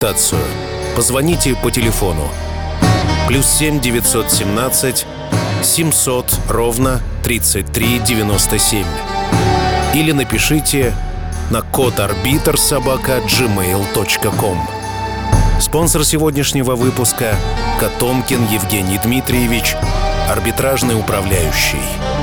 консультацию. Позвоните по телефону +7 917 700 33 97 или напишите на codearbitor@gmail.com. Спонсор сегодняшнего выпуска — Котомкин Евгений Дмитриевич, арбитражный управляющий.